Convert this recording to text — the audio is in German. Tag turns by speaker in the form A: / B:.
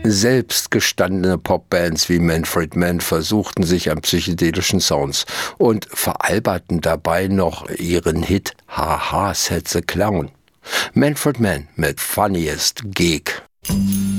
A: Selbst gestandene Popbands wie Manfred Mann versuchten sich an psychedelischen Sounds und veralberten dabei noch ihren Hit Haha, Setze Clown. Manfred Mann mit Funniest Gig.